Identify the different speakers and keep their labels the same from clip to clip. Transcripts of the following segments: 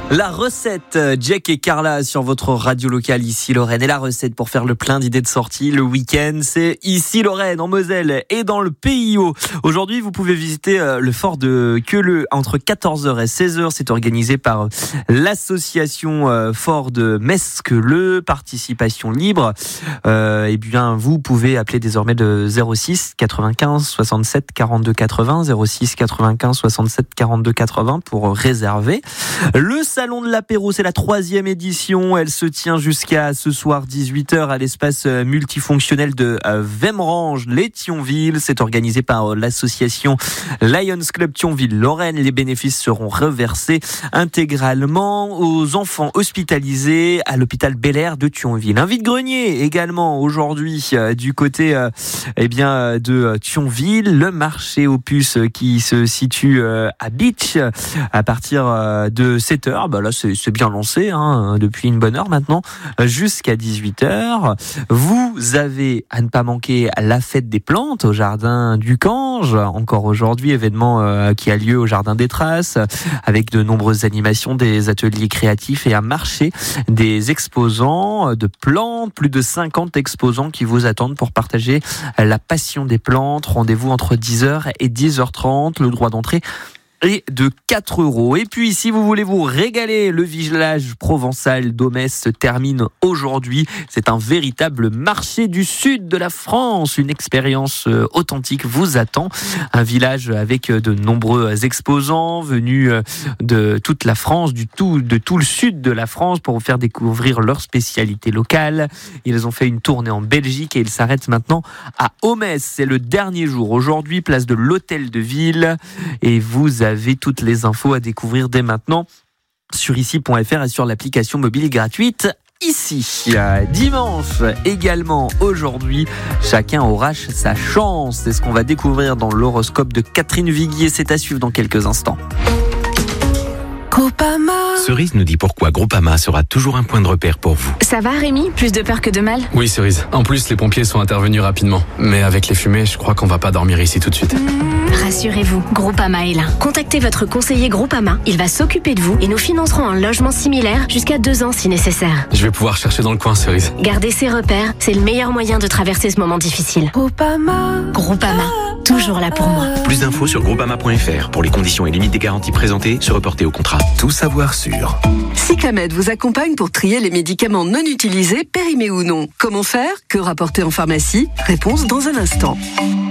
Speaker 1: La recette, Jack et Carla sur votre radio locale ici Lorraine. Et la recette pour faire le plein d'idées de sortie le week-end, c'est ici Lorraine, en Moselle et dans le PIO. Aujourd'hui, vous pouvez visiter le fort de Queuleux entre 14h et 16h. C'est organisé par l'association Fort de Metz-Queuleux, participation libre. Eh bien, vous pouvez appeler désormais le 06 95 67 42 80, 06 95 67 42 80 pour réserver. Le Salon de l'apéro, c'est la 3e édition. Elle se tient jusqu'à ce soir 18h à l'espace multifonctionnel de Vemrange, les Thionville. C'est organisé par l'association Lions Club Thionville-Lorraine. Les bénéfices seront reversés intégralement aux enfants hospitalisés à l'hôpital Bel-Air de Thionville. Un vide-grenier également aujourd'hui du côté de Thionville. Le marché aux puces qui se situe à Beach à partir de 7h. Là, c'est bien lancé depuis une bonne heure maintenant, jusqu'à 18h. Vous avez à ne pas manquer la fête des plantes au jardin du Cange. Encore aujourd'hui, événement qui a lieu au jardin des Traces, avec de nombreuses animations, des ateliers créatifs et un marché des exposants de plantes. Plus de 50 exposants qui vous attendent pour partager la passion des plantes. Rendez-vous entre 10h et 10h30. Le droit d'entrée et de 4 €. Et puis, si vous voulez vous régaler, le village provençal d'Aumesse se termine aujourd'hui. C'est un véritable marché du sud de la France. Une expérience authentique vous attend. Un village avec de nombreux exposants venus de toute la France, de tout le sud de la France pour vous faire découvrir leurs spécialités locales. Ils ont fait une tournée en Belgique et ils s'arrêtent maintenant à Aumesse. C'est le dernier jour. Aujourd'hui, place de l'Hôtel de Ville. Et vous avez toutes les infos à découvrir dès maintenant sur ici.fr et sur l'application mobile gratuite Ici. Dimanche également aujourd'hui, chacun aura sa chance. C'est ce qu'on va découvrir dans l'horoscope de Catherine Viguier. C'est à suivre dans quelques instants.
Speaker 2: Groupama.
Speaker 3: Cerise nous dit pourquoi Groupama sera toujours un point de repère pour vous.
Speaker 2: Ça va Rémi? Plus de peur que de mal?
Speaker 4: Oui Cerise, en plus les pompiers sont intervenus rapidement. Mais avec les fumées, je crois qu'on va pas dormir ici tout de suite.
Speaker 2: Rassurez-vous, Groupama est là. Contactez votre conseiller Groupama, il va s'occuper de vous et nous financerons un logement similaire jusqu'à 2 ans si nécessaire.
Speaker 4: Je vais pouvoir chercher dans le coin Cerise.
Speaker 2: Garder ses repères, c'est le meilleur moyen de traverser ce moment difficile. Groupama, toujours là pour moi.
Speaker 3: Plus d'infos sur groupama.fr. Pour les conditions et limites des garanties présentées, se reporter au contrat. Tout savoir sur
Speaker 5: Cyclamed vous accompagne pour trier les médicaments non utilisés, périmés ou non. Comment faire? Que rapporter en pharmacie? Réponse dans un instant.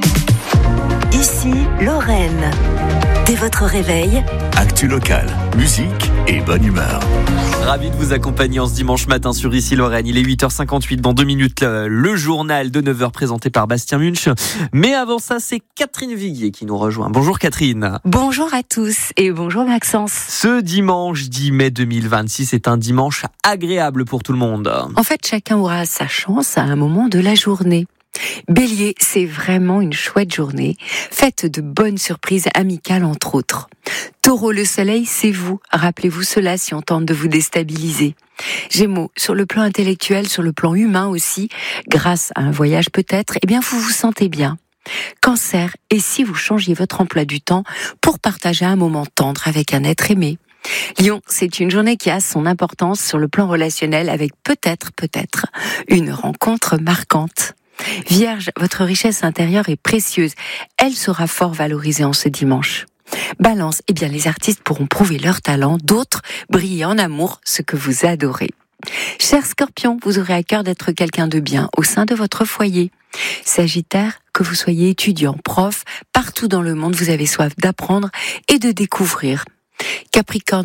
Speaker 6: Ici, Lorraine. Dès votre réveil,
Speaker 7: actu locale, musique et bonne humeur.
Speaker 1: Ravi de vous accompagner en ce dimanche matin sur Ici Lorraine. Il est 8h58, dans 2 minutes, le journal de 9h présenté par Bastien Munch. Mais avant ça, c'est Catherine Viguier qui nous rejoint. Bonjour Catherine.
Speaker 8: Bonjour à tous et bonjour Maxence.
Speaker 1: Ce dimanche 10 mai 2026 est un dimanche agréable pour tout le monde.
Speaker 8: En fait, chacun aura sa chance à un moment de la journée. Bélier, c'est vraiment une chouette journée, faite de bonnes surprises amicales entre autres. Taureau, le soleil, c'est vous. Rappelez-vous cela si on tente de vous déstabiliser. Gémeaux, sur le plan intellectuel, sur le plan humain aussi, grâce à un voyage peut-être, vous vous sentez bien. Cancer, et si vous changiez votre emploi du temps pour partager un moment tendre avec un être aimé? Lion, c'est une journée qui a son importance sur le plan relationnel avec peut-être une rencontre marquante. Vierge, votre richesse intérieure est précieuse. Elle sera fort valorisée en ce dimanche. Balance, les artistes pourront prouver leur talent, d'autres briller en amour, ce que vous adorez. Cher Scorpion, vous aurez à cœur d'être quelqu'un de bien au sein de votre foyer. Sagittaire, que vous soyez étudiant, prof, partout dans le monde, vous avez soif d'apprendre et de découvrir. Capricorne,